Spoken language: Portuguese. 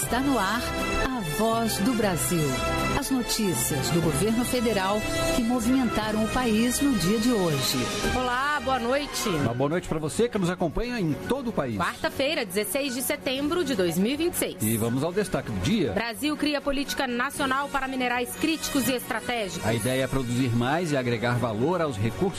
Está no ar a Voz do Brasil. As notícias do governo federal que movimentaram o país no dia de hoje. Olá, boa noite. Uma boa noite para você que nos acompanha em todo o país. Quarta-feira, 16 de setembro de 2026. E vamos ao destaque do dia. Brasil cria política nacional para minerais críticos e estratégicos. A ideia é produzir mais e agregar valor aos recursos